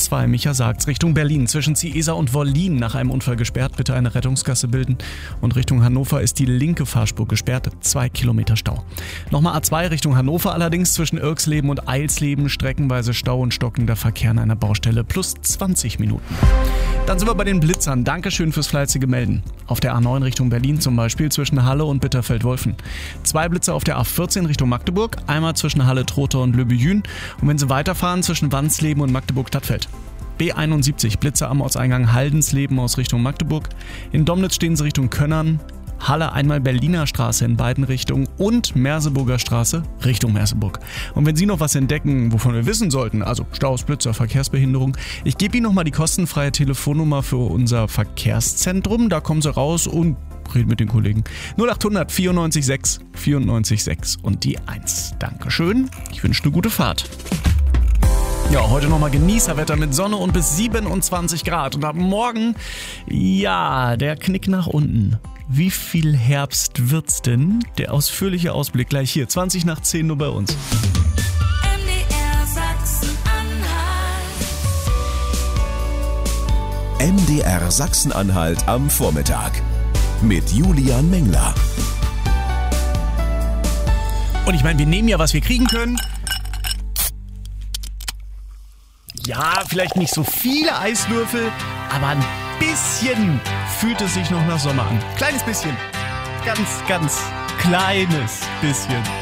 A2, Micha sagt's, Richtung Berlin, zwischen Ciesa und Wollin nach einem Unfall gesperrt. Bitte eine Rettungsgasse bilden. Und Richtung Hannover ist die linke Fahrspur gesperrt, 2 Kilometer Stau. Nochmal A2 Richtung Hannover, allerdings zwischen Irksleben und Eilsleben streckenweise Stau und stockender Verkehr an einer Baustelle, plus 20 Minuten. Dann sind wir bei den Blitzern. Dankeschön fürs fleißige Melden. Auf der A9 Richtung Berlin zum Beispiel zwischen Halle und Bitterfeld-Wolfen. 2 Blitzer auf der A14 Richtung Magdeburg, einmal zwischen Halle-Trotha und Löbejün. Und wenn Sie weiterfahren, zwischen Wansleben und Magdeburg-Stadtfeld. B71 Blitzer am Ortseingang Haldensleben aus Richtung Magdeburg. In Domnitz stehen Sie Richtung Könnern. Halle einmal Berliner Straße in beiden Richtungen und Merseburger Straße Richtung Merseburg. Und wenn Sie noch was entdecken, wovon wir wissen sollten, also Staus, Blitzer, Verkehrsbehinderung, ich gebe Ihnen nochmal die kostenfreie Telefonnummer für unser Verkehrszentrum. Da kommen Sie raus und reden mit den Kollegen. 0800 94 6 94 6 und die 1. Dankeschön. Ich wünsche eine gute Fahrt. Ja, heute nochmal Genießerwetter mit Sonne und bis 27 Grad. Und ab morgen, ja, der Knick nach unten. Wie viel Herbst wird's denn? Der ausführliche Ausblick gleich hier, 20 nach 10 nur bei uns. MDR Sachsen-Anhalt am Vormittag mit Julian Mengler. Und ich meine, wir nehmen ja, was wir kriegen können. Ja, vielleicht nicht so viele Eiswürfel, aber ein bisschen fühlt es sich noch nach Sommer an. Kleines bisschen. Ganz, ganz kleines bisschen.